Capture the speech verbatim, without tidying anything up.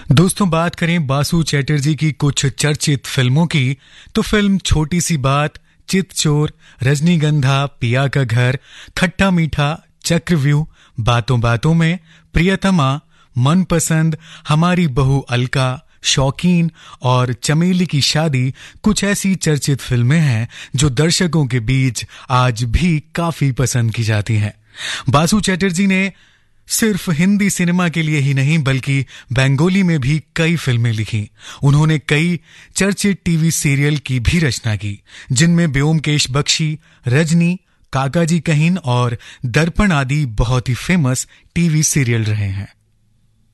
दोस्तों, बात करें बासु चैटर्जी की कुछ चर्चित फिल्मों की तो फिल्म छोटी सी बात, चितचोर, रजनीगंधा, पिया का घर, खट्टा मीठा, चक्रव्यूह, बातों बातों में, प्रियतमा, मनपसंद, हमारी बहू अलका, शौकीन और चमेली की शादी कुछ ऐसी चर्चित फिल्में हैं जो दर्शकों के बीच आज भी काफी पसंद की जाती हैं। बासु चैटर्जी ने सिर्फ हिंदी सिनेमा के लिए ही नहीं बल्कि बंगाली में भी कई फिल्में लिखी। उन्होंने कई चर्चित टीवी सीरियल की भी रचना की, जिनमें ब्योमकेश बख्शी, रजनी, काकाजी कहीन और दर्पण आदि बहुत ही फेमस टीवी सीरियल रहे हैं।